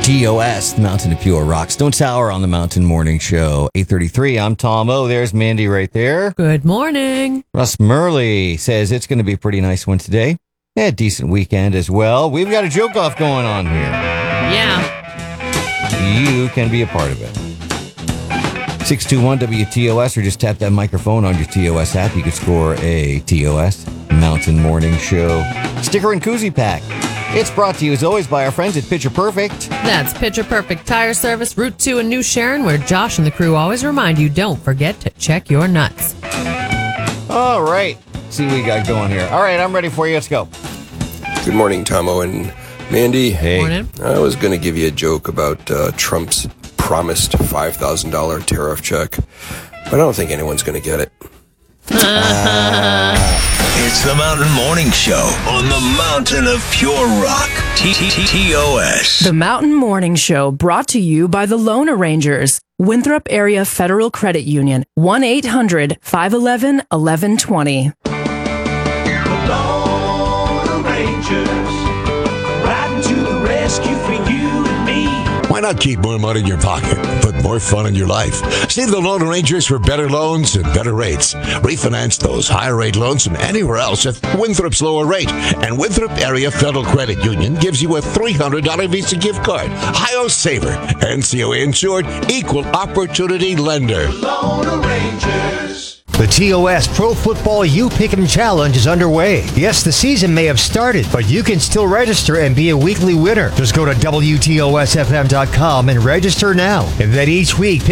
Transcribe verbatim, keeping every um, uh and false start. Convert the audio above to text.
T O S, Mountain of Pure Rock. Stone Tower on the Mountain Morning Show. eight thirty-three, I'm Tom O. There's Mandy right there. Good morning. Russ Murley says it's going to be a pretty nice one today. Yeah, decent weekend as well. We've got a joke off going on here. Yeah. You can be a part of it. six two one W T O S or just tap that microphone on your T O S app. You could score a T O S Mountain Morning Show sticker and koozie pack. It's brought to you, as always, by our friends at Picture Perfect. That's Picture Perfect Tire Service, Route two in New Sharon, where Josh and the crew always remind you, don't forget to check your nuts. All right. Let's see what we got going here. All right, I'm ready for you. Let's go. Good morning, Tomo and Mandy. Hey. Morning. I was going to give you a joke about uh, Trump's promised five thousand dollars tariff check, but I don't think anyone's going to get it. uh, It's the Mountain Morning Show on the Mountain of Pure Rock. T T O S. The Mountain Morning Show brought to you by the Loan Arrangers, Winthrop Area Federal Credit Union, one eight hundred five one one eleven twenty. The Lone Rangers, riding to the rescue for you and me. Why not keep more money in your pocket, put more fun in your life? See the Loan Arrangers for better loans and better rates. Refinance those higher rate loans from anywhere else at Winthrop's lower rate. And Winthrop Area Federal Credit Union gives you a three hundred dollars Visa gift card. Hi-Yo Saver, N C O A insured, equal opportunity lender. Lone Rangers. The T O S Pro Football You Pick'em Challenge is underway. Yes, the season may have started, but you can still register and be a weekly winner. Just go to W T O S F M dot com and register now. And then each week,